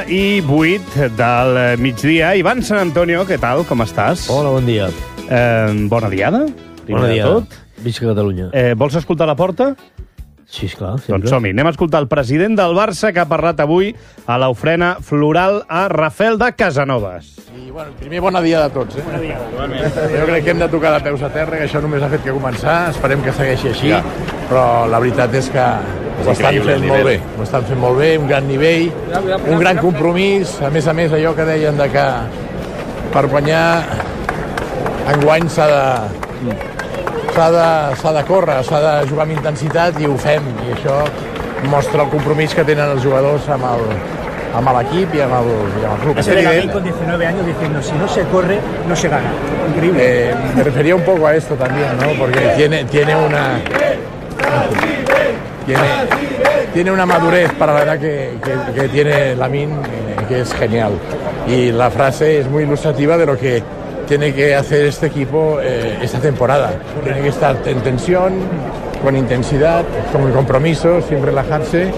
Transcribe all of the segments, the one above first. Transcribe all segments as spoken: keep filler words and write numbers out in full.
I vuit del migdia. Ivan Sant Antonio, què tal? Com estàs? Hola, bon dia. Eh, bona diada. Bona diada. Visca Catalunya. Eh, vols escoltar la porta? Sí, esclar. Sempre. Doncs som-hi. Anem a escoltar el president del Barça que ha parlat avui a l'ofrena floral a Rafel de Casanovas. I, bueno, primer, bona dia a tots. Eh? Bona dia. Jo crec que hem de tocar de peus a terra, que això només ha fet que començar. Esperem que segueixi així, ja. Però la veritat és que ho estan fent molt bé. Ho estan fent molt bé, un gran nivell, un gran compromís. A més a més, allò que deien de que per guanyar enguany s'ha de... s'ha de, s'ha de córrer, s'ha de jugar amb intensitat i ho fem, i això mostra el compromís que tenen els jugadors amb el, amb l'equip i amb el, i amb el club. Es evidente con diecinueve años diciendo si no se corre, no se gana. Increíble. Eh, me refería un poco a esto también, ¿no? Porque tiene, tiene una... Tiene, tiene una madurez para la edad que, que, que tiene Lamine, eh, que es genial. Y la frase es muy ilustrativa de lo que tiene que hacer este equipo eh, esta temporada. Tiene que estar en tensión, con intensidad, con compromiso, sin relajarse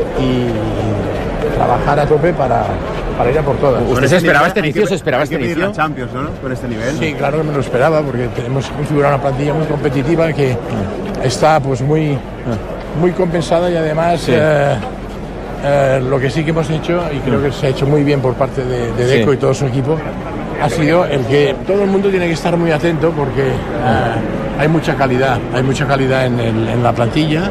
y trabajar a tope para, para ir a por todas. ¿Usted se esperaba este inicio? ¿Se esperaba este inicio? la Champions, ¿no? Con este nivel. Sí, claro que me lo esperaba, porque tenemos configurado una plantilla muy competitiva que está pues muy, muy compensada y además sí. eh, eh, lo que sí que hemos hecho, y creo que se ha hecho muy bien por parte de, de Deco sí. y todo su equipo, ha sido el que todo el mundo tiene que estar muy atento porque eh, hay mucha calidad, hay mucha calidad en, el, en la plantilla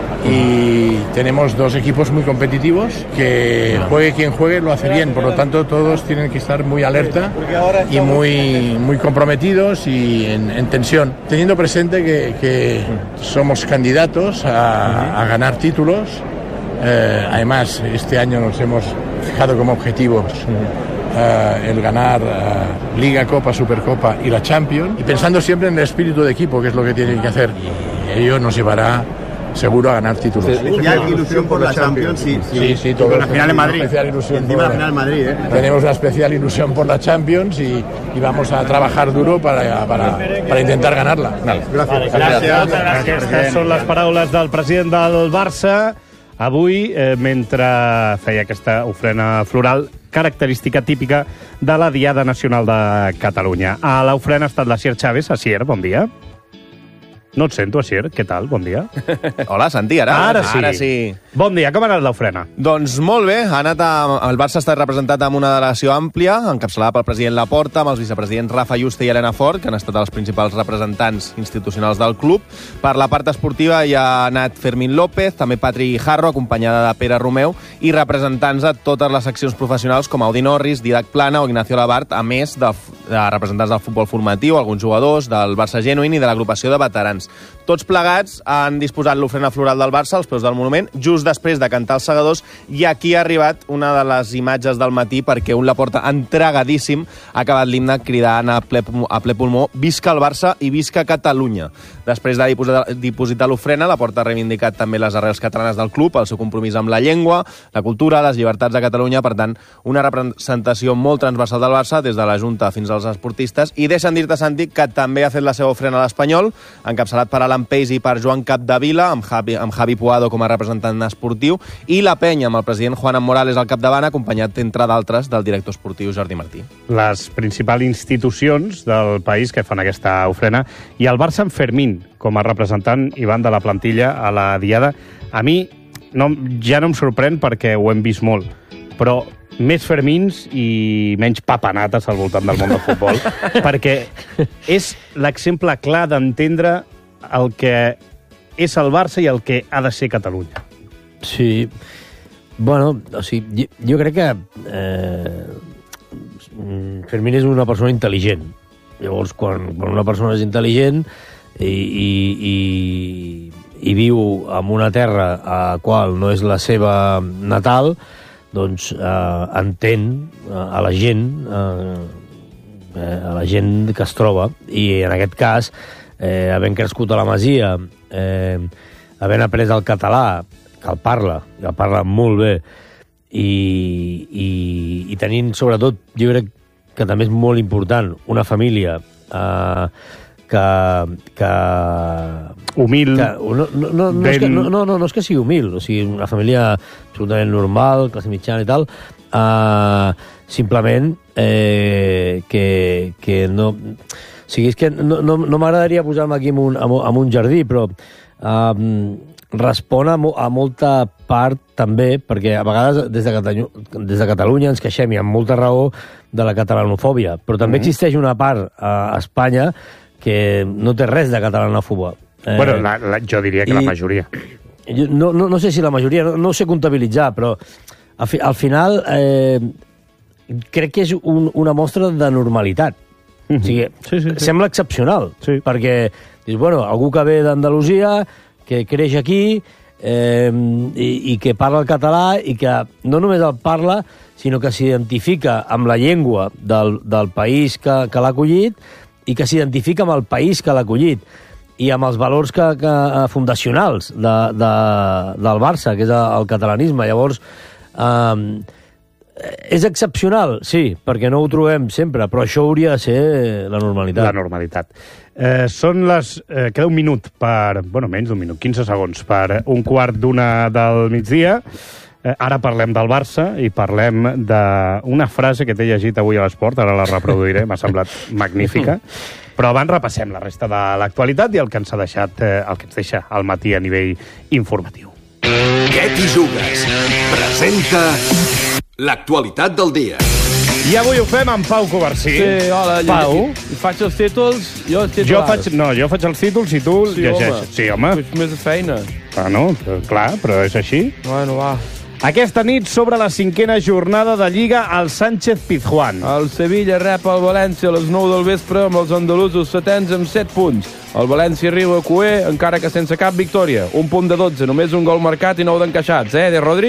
y tenemos dos equipos muy competitivos que juegue quien juegue lo hace bien, por lo tanto todos tienen que estar muy alerta y muy, muy comprometidos y en, en tensión, teniendo presente que, que somos candidatos a, a ganar títulos. Eh, además este año nos hemos fijado como objetivos Uh, el ganar uh, Liga, Copa, Supercopa y la Champions, y pensando siempre en el espíritu de equipo, que es lo que tienen que hacer, y ello nos llevará seguro a ganar títulos. ¿Ya hay ilusión por la Champions? Sí, sí, sí, sí todo. Con la final en Madrid. Especial ilusión encima por la final en Madrid, ¿eh? Tenemos una especial ilusión por la Champions y, y vamos a trabajar duro para, para, para intentar ganarla. Vale. Gràcies. Gràcies. Gràcies. Aquestes són les paraules del president del Barça avui, eh, mentre feia aquesta ofrena floral característica típica de la Diada Nacional de Catalunya. A l'ofrena ha estat l'Asier Chávez. Asier, bon dia. No et sento, Asier. Què tal? Bon dia. Hola, Santi, ara. Ara sí. Ara sí. Bon dia, com ha anat l'ofrena? Doncs molt bé. Ha anat a... El Barça ha estat representat amb una delegació àmplia, encapçalada pel president Laporta, amb els vicepresidents Rafa Yuste i Elena Fort, que han estat els principals representants institucionals del club. Per la part esportiva hi ha anat Fermín López, també Patri Guijarro, acompanyada de Pere Romeu, i representants de totes les seccions professionals com Audi Norris, Didac Plana o Ignacio Labart, a més de, de representants del futbol formatiu, alguns jugadors, del Barça Genuïn i de l'agrupació de veterans. Tots plegats han disposat l'ofrena floral del Barça als peus del monument, just després de cantar els segadors, i aquí ha arribat una de les imatges del matí perquè un Laporta entregadíssim ha acabat l'himne cridant a ple, a ple pulmó «Visca el Barça i visca Catalunya». Després de dipositar, dipositar l'ofrena, Laporta ha reivindicat també les arrels catalanes del club, el seu compromís amb la llengua, la cultura, les llibertats de Catalunya, per tant, una representació molt transversal del Barça, des de la Junta fins als esportistes, i deixa'm dir-te, Santi, que també ha fet la seva ofrena a l'Espanyol, encapçalat per Alan Peis i per Joan Capdevila, amb Javi, amb Javi Puado com a representant esportiu, i la penya, amb el president Juan Morales al capdavant, acompanyat, entre d'altres, del director esportiu Jordi Martí. Les principals institucions del país que fan aquesta ofrena, i el Barça amb Fermín, com a representant, Ivan, de la plantilla a la Diada. A mi no, ja no em sorprèn perquè ho hem vist molt, però més Fermins i menys papanates al voltant del món del futbol, perquè és l'exemple clar d'entendre el que és el Barça i el que ha de ser Catalunya. Sí. Bueno, o sigui, jo, jo crec que eh, Fermín és una persona intel·ligent. Llavors, quan, quan una persona és intel·ligent i, i, i, i viu en una terra a qual no és la seva natal, doncs eh, entén a la gent eh, a la gent que es troba, i en aquest cas eh, havent crescut a la Masia, eh, havent après el català, que el parla, que el parla molt bé, i, i, i tenint, sobretot, jo crec que també és molt important, una família eh, que... que humil. Que, no, no, no, no, és que, no, no, no, no és que sigui humil, o sigui, una família absolutament normal, classe mitjana i tal, Uh, simplement eh, que, que no... O sigui, és que no, no, no m'agradaria posar-me aquí en un, en un jardí, però um, respon a, mo, a molta part també, perquè a vegades des de, Catalunya, des de Catalunya ens queixem, i amb molta raó, de la catalanofòbia, però també mm-hmm. existeix una part a Espanya que no té res de catalanòfoba. Eh, bueno, la, la, jo diria que i, la majoria. Jo, no, no, no sé si la majoria, no, no ho sé comptabilitzar, però al, fi, al final eh, crec que és un, una mostra de normalitat. Mm-hmm. O sigui, sí, sí, sí. Sembla excepcional, sí. Perquè dius, bueno, algú que ve d'Andalusia, que creix aquí, eh, i, i que parla el català, i que no només el parla, sinó que s'identifica amb la llengua del, del país que, que l'ha acollit, i que s'identifica amb el país que l'ha acollit, i amb els valors que, que, fundacionals de, de, del Barça, que és el catalanisme. Llavors, eh, és excepcional, sí, perquè no ho trobem sempre, però això hauria de ser la normalitat. La normalitat. Eh, són les... Eh, queda un minut per... Bueno, menys d'un minut, quinze segons, per un quart d'una del migdia. Eh, ara parlem del Barça i parlem d'una frase que t'he llegit avui a l'Esport, ara la reproduiré, m'ha semblat magnífica. Però abans repassem la resta de l'actualitat i el que ens ha deixat, eh, el que ens deixa al matí a nivell informatiu. Què t'hi jugues? Presenta l'actualitat del dia. I avui ho fem amb Pau Covarsí. Sí, hola. Pau. Jo faig els títols, jo els titulars. Jo faig, no, jo faig els títols i tu sí, llegeixes. Home. Sí, home. És més de feina. Ah, no, clar, però és així. Bueno, va. Aquesta nit sobre la cinquena jornada de Lliga al Sánchez-Pizjuán. El Sevilla rep el València a les nou del vespre amb els andalusos setens amb set punts. El València arriba a Cué, encara que sense cap victòria. Un punt de dotze, només un gol marcat i nou d'encaixats, eh, de Rodri?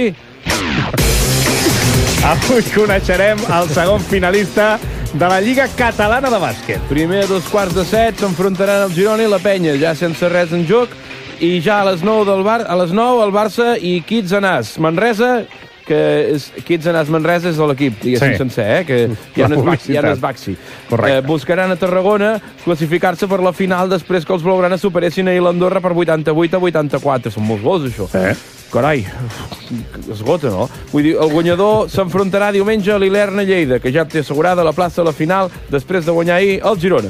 Avui coneixerem el segon finalista de la Lliga Catalana de Bàsquet. Primer a dos quarts de set s'enfrontaran el Girona i la Penya, ja sense res en joc, i ja a les nou del Bar a les nou el Barça i Kids Anàs. Manresa, que és Kids Anàs Manresa és l'equip, diguéssim, sí. sencer, eh? Que ja no és Baxi. Ja no és Baxi. Eh, buscaran a Tarragona classificar-se per la final després que els blaugranes superessin ahir l'Andorra per vuitanta-vuit a vuitanta-quatre. Són molts gols, això. Eh? Carai, esgota, no? Vull dir, el guanyador s'enfrontarà diumenge a l'Ilerna Lleida, que ja té assegurada la plaça a la final després de guanyar ahir el Girona.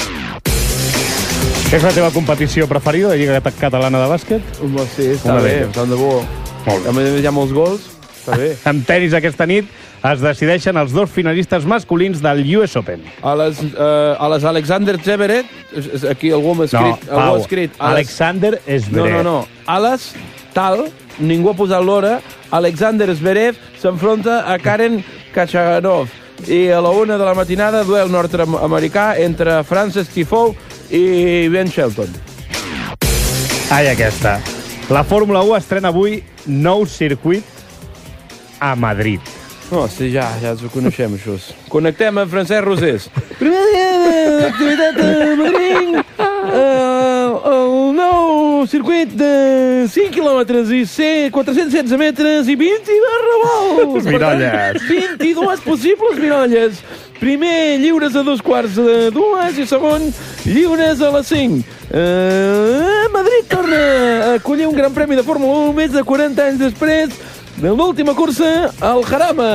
És la teva competició preferida, la Lliga Catalana de Bàsquet? Home, sí, està Una bé, tant de bo. Molt bé. A més, hi ha molts gols, està bé. En tenis aquesta nit es decideixen els dos finalistes masculins del U S Open. A les, uh, a les Alexander Zverev, aquí algú m'ha escrit... No, Pau, escrit, Alexander Zverev. No, no, no. A les tal, ningú ha posat l'hora, Alexander Zverev s'enfronta a Karen Khachanov. I a la una de la matinada, duel nord-americà entre Frances Tiafoe i Ben Shelton. Ai, aquesta. La Fórmula u estrena avui nou circuit a Madrid. No, sí, ja, ja ens ho coneixem, això. Connectem amb Francesc Rosés. Primer dia d'activitat a Madrid. Uh, el nou circuit de cinc quilòmetres i quatre-cents setze metres i vint-i-dos revolts. Mirolles. vint-i-dues possibles mirolles. Primer, lliures a dos quarts de dues i segon, lliures a les cinc. Uh, Madrid torna a acollir un gran premi de Fórmula u més de quaranta anys després de l'última cursa al Jarama.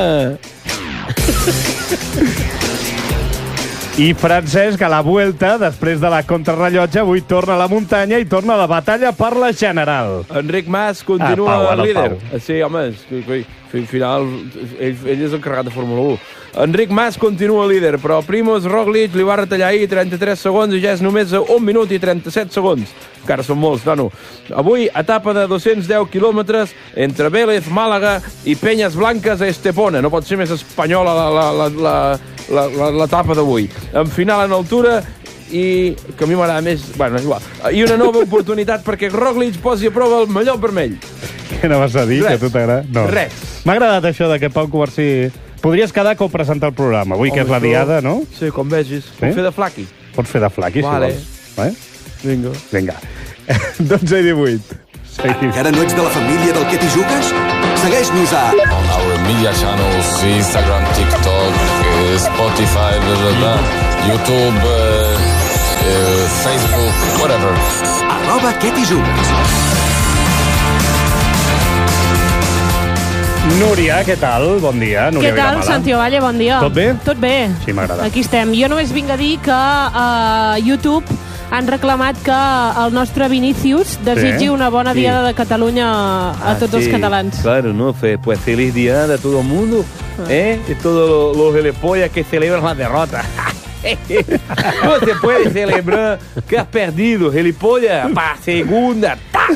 I Francesc, a la Vuelta, després de la contrarrellotge, avui torna a la muntanya i torna a la batalla per la general. Enric Mas continua ah, Pau, líder. Pau. Sí, home, al final ell, ell és el carregat de Fórmula u. Enric Mas continua líder, però Primož Roglič li va retallar ahir trenta-tres segons i ja és només a un minut i trenta-set segons. Encara són molts, nano. Avui, etapa de dos-cents deu quilòmetres entre Vélez, Màlaga i Penyes Blanques a Estepona. No pot ser més espanyola l'etapa d'avui. En final en altura i que a mi m'agrada més... Bueno, és igual. I una nova oportunitat perquè Roglič posi a prova el mallot vermell. Què anaves a dir, Res. que a tu t'agrada? No. Res. M'ha agradat això de que Pau Covarsí... Podries quedar com presentar el programa, avui, que és la diada, no? Sí, com vegis. Puc fer de flaqui. Pots fer de flaqui, vale. si vols. Eh? Vinga. Vinga. dotze i divuit. Encara no ets de la família del Què t'hi jugues? Segueix-nos a... On our media channels, Instagram, TikTok, Spotify, blah, blah, blah, YouTube, uh, uh, Facebook, whatever. Arroba Què t'hi jugues. Núria, què tal? Bon dia. Núria Què tal, Vilamala. Santi Ovalle? Bon dia. Tot bé? Tot bé. Sí, m'agrada. Aquí estem. Jo només vinc a dir que a YouTube han reclamat que el nostre Vinícius desitgi Sí. una bona Sí. diada de Catalunya a tots Ah, els sí, catalans. Claro, ¿no? Fe- Pues feliz día a todo el mundo, ¿eh? Y todos los gilipollas que celebran la derrota. No se puede celebrar que has perdido, gilipollas, para segunda. ¡Ta!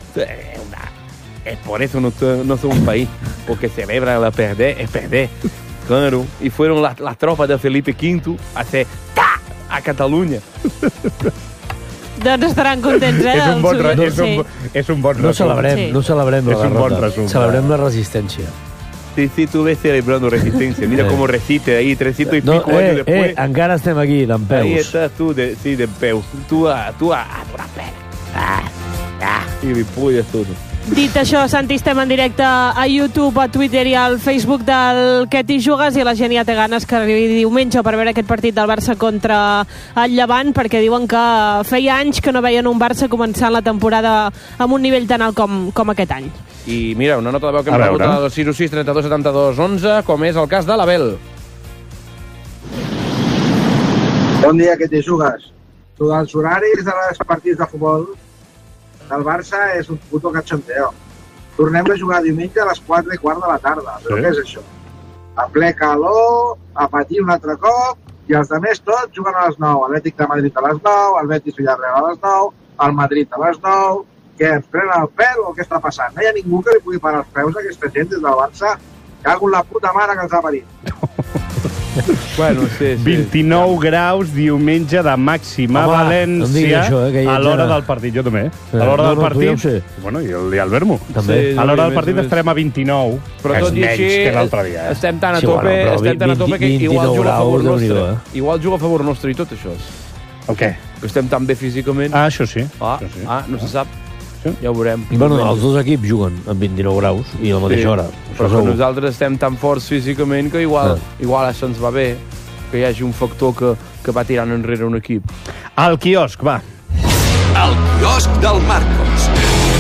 Es por eso no, so- no somos un país, porque celebra la perder, es perder. Claro, y fueron las, las tropas de Felipe quinto a hacer ¡ta! A Catalunya. Doncs estaran contents, eh? És un bon, els re- oients, és un, sí. és un bon No resum. celebrem, Sí. no celebrem la És un bon derrota. resum. Celebrem la resistència. Sí, sí, tú ves celebrando resistencia. Mira Eh. cómo resiste ahí, trescientos y No, pico años eh, después. eh, encara estem aquí, d'en Ahí peus. estás tú, de, sí, de peus. Tú a, tú a, a duras penas. Ah, ah, y mi pollo es todo. Dit això, Santi, estem en directe a YouTube, a Twitter i al Facebook del Què t'hi jugues, i la gent ja té ganes que arribi diumenge per veure aquest partit del Barça contra el Llevant, perquè diuen que feia anys que no veien un Barça començant la temporada amb un nivell tan alt com, com aquest any. I mira, una nota de veu que A hem veure. rebut al sis sis trenta dos setanta dos onze, com és el cas de l'Abel. Bon dia, que t'hi jugues? Tu dels horaris dels partits de futbol del Barça és un puto cachondeo. Tornem a jugar diumenge a les quatre i quart de la tarda. Però Sí. què és això? A ple calor, a patir un altre cop, i els altres tots juguen a les nou. Atlètic de Madrid a les nou, el Betis Villarreal a les nou, el Madrid a les nou. Què, ens prenen el pèl o què està passant? No hi ha ningú que li pugui parar els peus a aquesta gent des del Barça. Cago en la puta mare que ens ha parit. Bueno, sí, sí. vint-i-nou graus diumenge de màxima Home, a no em diguis València això, eh, que hi a ets l'hora ara. del partit. Jo també. Sí. A l'hora No, del no, tu ja ho partit... sé. Bueno, i el, i el Vermo. També. Sí, A l'hora del més partit o menys. estarem a vint-i-nou, Però que és tot i menys així, que l'altre dia. Eh? estem tan a Sí, tope, bueno, però estem tan a tope que vint- igual vint-i-nou juga a favor graus, nostre. Déu-n'hi-do, eh? Igual juga a favor nostre i tot això. El què? Que estem tan bé físicament. Ah, això sí. Ah, Això sí. ah, no se sap. Sí. Ja ho veurem. Bueno, els dos equips juguen amb vint-i-nou graus i a la mateixa hora. Però Això que segur. nosaltres estem tan forts físicament que igual, Ah. igual això ens va bé, que hi hagi un factor que, que va tirant enrere un equip. Al quiosc, va. El quiosc del Marcos.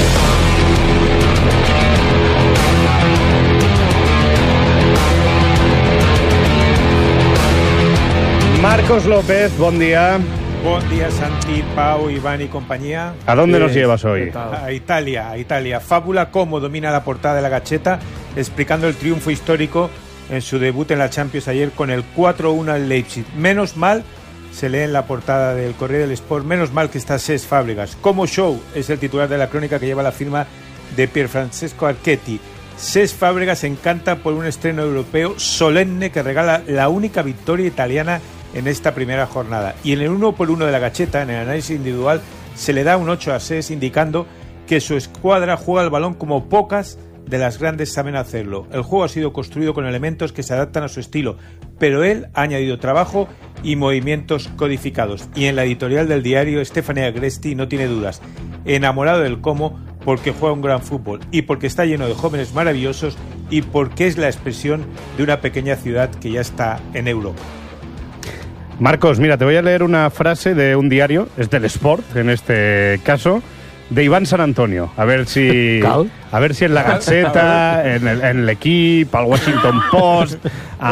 Marcos López, bon dia. Buen día, Santi, Pau, Iván y compañía. ¿A dónde Eh, nos llevas hoy? A Italia, a Italia. Fábula cómo domina la portada de la Gacheta, explicando el triunfo histórico en su debut en la Champions ayer con el cuatro uno al Leipzig. Menos mal, se lee en la portada del Corriere del Sport, menos mal que está Cesc Fábregas. Como show es el titular de la crónica que lleva la firma de Pierfrancesco Archetti. Cesc Fábregas encanta por un estreno europeo solemne que regala la única victoria italiana en esta primera jornada. Y en el uno por uno de la Gacheta, en el análisis individual, se le da un ocho a Cesc, indicando que su escuadra juega el balón como pocas de las grandes saben hacerlo. El juego ha sido construido con elementos que se adaptan a su estilo, pero él ha añadido trabajo y movimientos codificados. Y en la editorial del diario, Stefania Agresti no tiene dudas. Enamorado del cómo, porque juega un gran fútbol y porque está lleno de jóvenes maravillosos y porque es la expresión de una pequeña ciudad que ya está en Europa. Marcos, mira, te voy a leer una frase de un diario, es del Sport en este caso, de Iván San Antonio. A ver si, Cal? a ver si en la Gaceta, en el- en l'Equip, al Washington Post,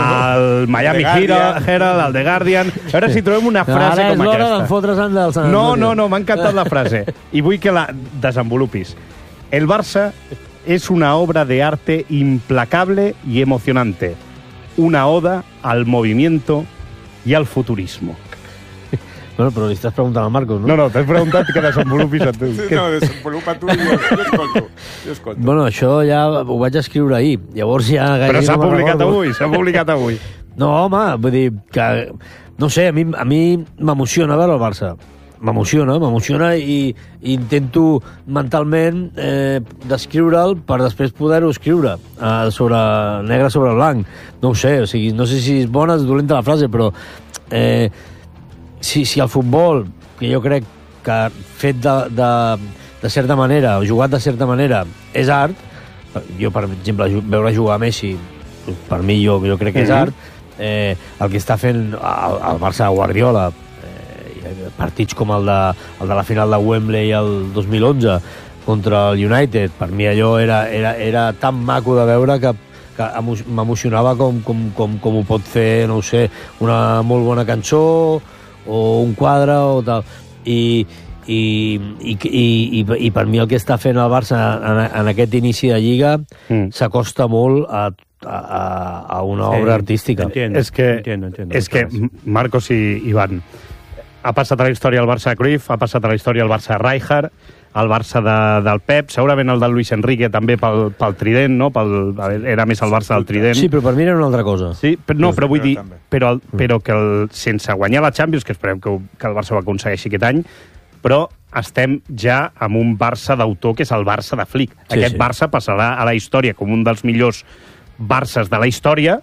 al Miami The Guardian. Herald, Herald, al The Guardian. A veure si trobem una frase Ara és com l'hora aquesta. d'enfotre's del Sant No, Antonio. no, no, m'ha encantat la frase. I vull que la desenvolupis. El Barça es una obra de arte implacable y emocionante. Una oda al movimiento y al futurismo. Bueno, però li estàs preguntant al Marcos, no? No, no, t'he preguntat que desenvolupis a tu. No, desenvolupa tu, jo, jo escolto. Jo escolto. Bueno, això ja ho vaig escriure ahir. Llavors ja Però gairebé s'ha no me'n publicat recordo. avui, s'ha publicat avui. No, home, vull dir que... No sé, a mi a mi m'emociona veure el Barça. M'emociona, m'emociona i, i intento mentalment eh, descriure'l per després poder-ho escriure eh, sobre negre sobre blanc. No ho sé, o sigui, no sé si és bona o és dolenta la frase, però eh, si, si el futbol, que jo crec que fet de, de, de certa manera, o jugat de certa manera, és art, jo, per exemple, ju- veure jugar a Messi, per mi jo, jo crec que és Mhm. art, eh, el que està fent el, el Barça de Guardiola, eh, partits com el de, el de la final de Wembley el dos mil onze contra el United, per mi allò era, era, era tan maco de veure que que m'emocionava com, com, com, com ho pot fer, no ho sé, una molt bona cançó o un quadre o tal. I, i, i, i, i, i per mi el que està fent el Barça en, en aquest inici de Lliga mm. s'acosta molt a, a, a una sí, obra artística. Entiendo, es que, entiendo, entiendo, es que Marcos i Ivan, ha passat a la història el Barça de Cruyff, ha passat a la història el Barça de Rijkaard, el Barça de, del Pep, segurament el del Luis Enrique també pel, pel trident, no? Pel, era més el Barça del trident. Sí, però per mi era una altra cosa. Sí, però, no, però vull dir, però, però que el, sense guanyar la Champions, que esperem que, que el Barça ho aconsegueixi aquest any, però estem ja amb un Barça d'autor que és el Barça de Flick. Sí, Aquest sí. Barça passarà a la història com un dels millors Barças de la història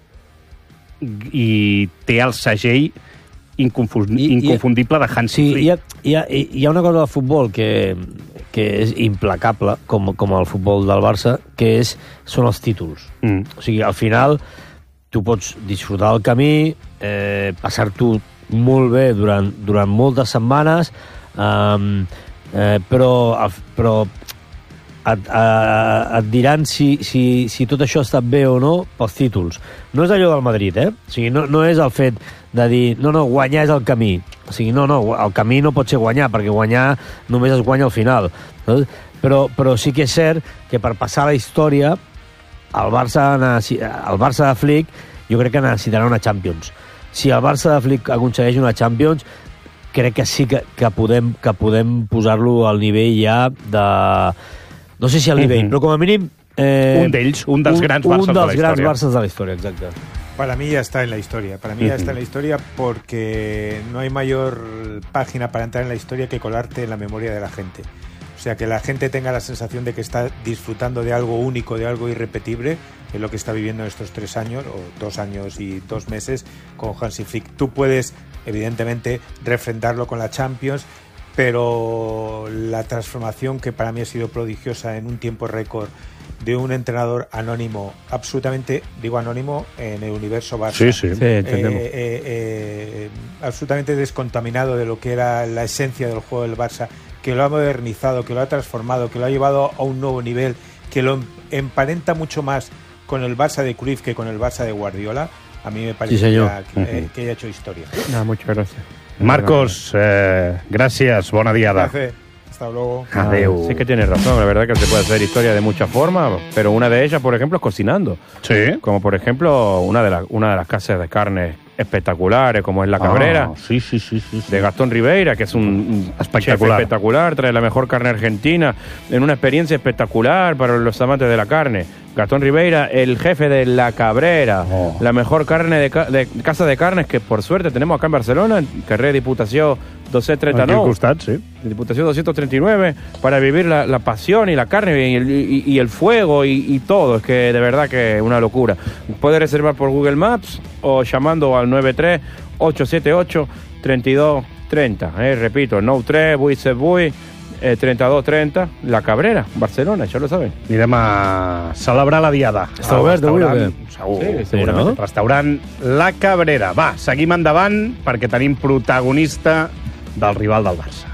i té el segell inconfundible de Hansi sí, Flick. Hi ha, hi, ha, hi ha una cosa del futbol que, que és implacable, com, com el futbol del Barça, que és, són els títols. Mm. O sigui, al final, tu pots disfrutar del camí, eh, passar-t'ho molt bé durant, durant moltes setmanes, um, eh, però, però et, eh, et diran si, si, si tot això ha estat bé o no pels títols. No és allò del Madrid, eh? O sigui, no, no és el fet de dir, no, no, guanyar és el camí. O sigui, no, no, el camí no pot ser guanyar, perquè guanyar només es guanya al final. No? Però, però sí que és cert que per passar la història, el Barça, el Barça de Flick, jo crec que necessitarà una Champions. Si el Barça de Flick aconsegueix una Champions, crec que sí que, que podem, que podem posar-lo al nivell ja de... No sé si al nivell, uh-huh. però com a mínim... Eh, un d'ells, un dels grans Barças de la història. Un dels grans Barças de la història, exacte. Para mí ya está en la historia. Para mí uh-huh. ya está en la historia porque no hay mayor página para entrar en la historia que colarte en la memoria de la gente. O sea, que la gente tenga la sensación de que está disfrutando de algo único, de algo irrepetible, es lo que está viviendo en estos tres años, o dos años y dos meses, con Hansi Flick. Tú puedes, evidentemente, refrendarlo con la Champions, pero la transformación que para mí ha sido prodigiosa en un tiempo récord de un entrenador anónimo, absolutamente, digo anónimo, en el universo Barça. Sí, sí, sí entendemos. Eh, eh, eh, absolutamente descontaminado de lo que era la esencia del juego del Barça, que lo ha modernizado, que lo ha transformado, que lo ha llevado a un nuevo nivel, que lo emparenta mucho más con el Barça de Cruyff que con el Barça de Guardiola. A mí me parece sí, que, ha, que, uh-huh. que haya hecho historia. No, muchas gracias. Marcos, eh, gràcies, bona diada. Gracias. Hasta luego. Adeu. Sí que tienes razón, la verdad que se puede hacer historia de muchas formas, pero una de ellas, por ejemplo, es cocinando. Sí. Como por ejemplo, una de, la, una de las casas de carne espectaculares, como es La Cabrera, ah, sí, sí, sí, sí, sí. de Gastón Ribeira, que es un espectacular. chef espectacular, trae la mejor carne argentina, en una experiencia espectacular para los amantes de la carne. Gastón Ribeira, el jefe de La Cabrera, oh. la mejor carne de, ca de casa de carnes que por suerte tenemos acá en Barcelona, carrer Diputació doscientos treinta y nueve, aquí al costat, sí. Diputació doscientos treinta y nueve, para vivir la, la pasión y la carne y el, y, y el fuego y, y todo. Es que de verdad que es una locura. Puede reservar por Google Maps o llamando al nueve tres ocho siete ocho tres dos tres cero. Eh, repito, nou tres vuit set vuit eh, trenta-dos trenta, La Cabrera, Barcelona, ja lo saben. Anirem a celebrar la diada. Està obert avui o què? Segur, sí, segurament. No? Restaurant La Cabrera. Va, seguim endavant perquè tenim protagonista del rival del Barça.